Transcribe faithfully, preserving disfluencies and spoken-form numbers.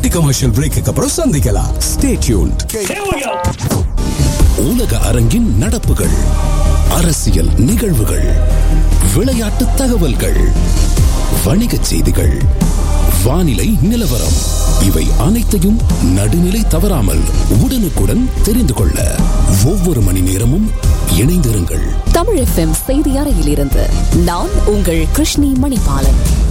குட்டி commercial brake அப்புறம் சந்திக்கலாம். Stay tuned. உலக அரங்கின் நடப்புகள், அரசியல் நிகழ்வுகள், விளையாட்டு தகவல்கள், வணிகச் செய்திகள், வானிலை நிலவரம், இவை அனைத்தையும் நடுநிலை தவறாமல் உடனுக்குடன் தெரிந்து கொள்ள ஒவ்வொரு மணி நேரமும் இணைந்திருங்கள். தமிழ் எஃப்எம் செய்தி அறையிலிருந்து நான் உங்கள் கிருஷ்ணி மணிபாலன்.